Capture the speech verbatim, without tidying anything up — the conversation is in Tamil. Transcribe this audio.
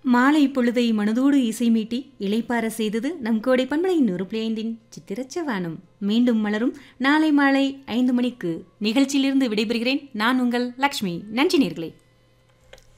மாலை பொழுதை மனதோடு இசைமீட்டி இளைப்பார செய்தது நம் கோடை பண்பலை நூறு பிளேந்தின் சித்திரச்சவானம். மீண்டும் மலரும் நாளை மாலை ஐந்து மணிக்கு. நிகழ்ச்சியிலிருந்து விடைபெறுகிறேன் நான் உங்கள் லக்ஷ்மி. நன்றி நேர்களே.